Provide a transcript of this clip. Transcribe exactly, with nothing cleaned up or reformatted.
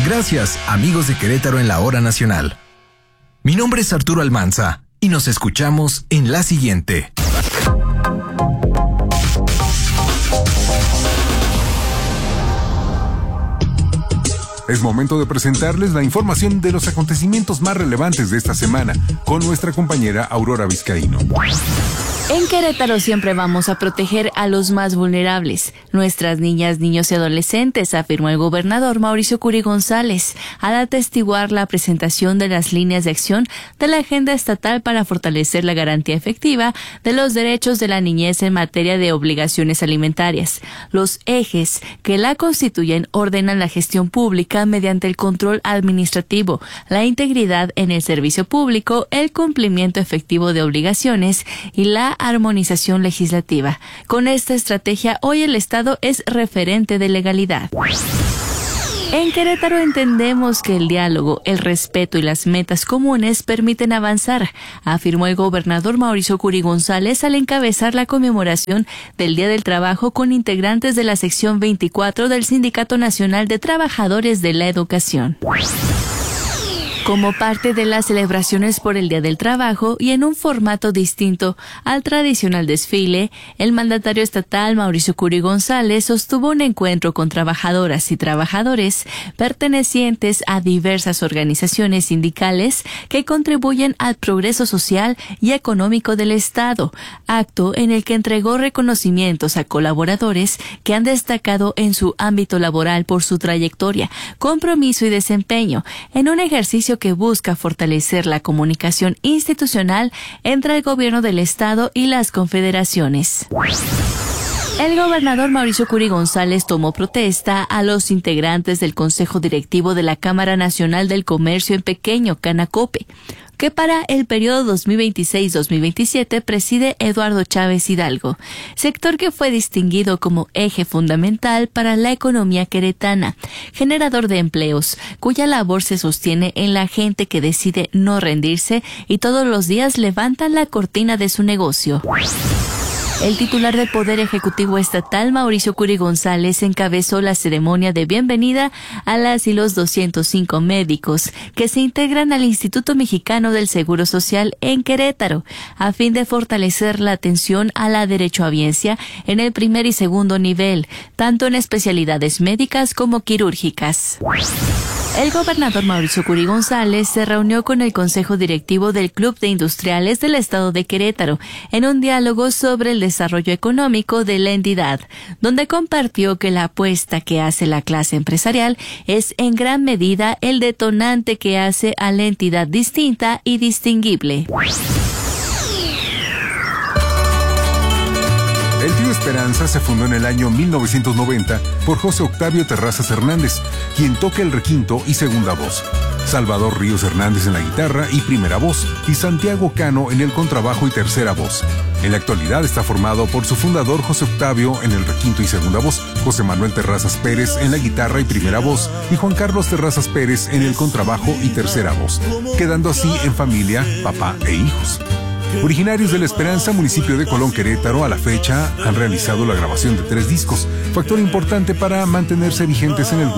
Gracias, amigos de Querétaro en la Hora Nacional. Mi nombre es Arturo Almanza y nos escuchamos en la siguiente. Es momento de presentarles la información de los acontecimientos más relevantes de esta semana con nuestra compañera Aurora Vizcaíno. En Querétaro siempre vamos a proteger a los más vulnerables, nuestras niñas, niños y adolescentes, afirmó el gobernador Mauricio Curi González, al atestiguar la presentación de las líneas de acción de la Agenda Estatal para fortalecer la garantía efectiva de los derechos de la niñez en materia de obligaciones alimentarias. Los ejes que la constituyen ordenan la gestión pública mediante el control administrativo, la integridad en el servicio público, el cumplimiento efectivo de obligaciones y la armonización legislativa. Con esta estrategia, hoy el Estado es referente de legalidad. En Querétaro entendemos que el diálogo, el respeto y las metas comunes permiten avanzar, afirmó el gobernador Mauricio Curi González al encabezar la conmemoración del Día del Trabajo con integrantes de la sección veinticuatro del Sindicato Nacional de Trabajadores de la Educación. Como parte de las celebraciones por el Día del Trabajo y en un formato distinto al tradicional desfile, el mandatario estatal Mauricio Curi González sostuvo un encuentro con trabajadoras y trabajadores pertenecientes a diversas organizaciones sindicales que contribuyen al progreso social y económico del Estado, acto en el que entregó reconocimientos a colaboradores que han destacado en su ámbito laboral por su trayectoria, compromiso y desempeño, en un ejercicio que busca fortalecer la comunicación institucional entre el gobierno del Estado y las confederaciones. El gobernador Mauricio Curi González tomó protesta a los integrantes del Consejo Directivo de la Cámara Nacional del Comercio en Pequeño, Canacope, que para el periodo dos mil veintiséis dos mil veintisiete preside Eduardo Chávez Hidalgo, sector que fue distinguido como eje fundamental para la economía queretana, generador de empleos, cuya labor se sostiene en la gente que decide no rendirse y todos los días levantan la cortina de su negocio. El titular del Poder Ejecutivo Estatal, Mauricio Curi González, encabezó la ceremonia de bienvenida a las y los doscientos cinco médicos que se integran al Instituto Mexicano del Seguro Social en Querétaro, a fin de fortalecer la atención a la derechohabiencia en el primer y segundo nivel, tanto en especialidades médicas como quirúrgicas. El gobernador Mauricio Curi González se reunió con el Consejo Directivo del Club de Industriales del Estado de Querétaro en un diálogo sobre el desarrollo económico de la entidad, donde compartió que la apuesta que hace la clase empresarial es en gran medida el detonante que hace a la entidad distinta y distinguible. El Trío Esperanza se fundó en el año mil novecientos noventa por José Octavio Terrazas Hernández, quien toca el requinto y segunda voz, Salvador Ríos Hernández en la guitarra y primera voz, y Santiago Cano en el contrabajo y tercera voz. En la actualidad está formado por su fundador José Octavio en el requinto y segunda voz, José Manuel Terrazas Pérez en la guitarra y primera voz, y Juan Carlos Terrazas Pérez en el contrabajo y tercera voz, quedando así en familia, papá e hijos. Originarios de La Esperanza, municipio de Colón, Querétaro, a la fecha han realizado la grabación de tres discos, factor importante para mantenerse vigentes en el